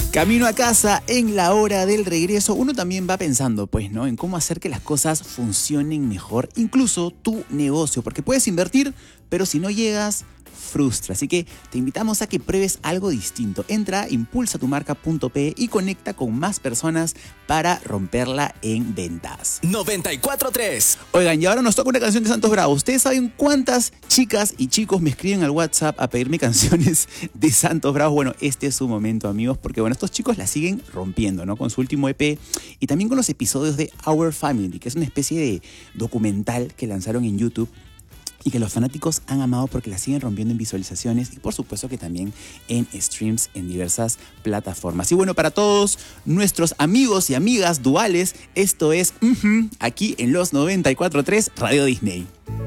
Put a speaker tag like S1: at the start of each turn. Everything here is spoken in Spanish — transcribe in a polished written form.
S1: Camino a casa, en la hora del regreso, uno también va pensando, pues, ¿no? En cómo hacer que las cosas funcionen mejor, incluso tu negocio, porque puedes invertir, pero si no llegas, frustra. Así que te invitamos a que pruebes algo distinto. Entra a impulsatumarca.pe y conecta con más personas para romperla en ventas.
S2: 94.3.
S1: Oigan, y ahora nos toca una canción de Santos Bravo. ¿Ustedes saben cuántas chicas y chicos me escriben al WhatsApp a pedirme canciones de Santos Bravo? Bueno, este es su momento, amigos, porque bueno, estos chicos la siguen rompiendo, ¿no? Con su último EP y también con los episodios de Our Family, que es una especie de documental que lanzaron en YouTube y que los fanáticos han amado porque la siguen rompiendo en visualizaciones y por supuesto que también en streams en diversas plataformas. Y bueno, para todos nuestros amigos y amigas duales, esto es aquí en los 94.3 Radio Disney.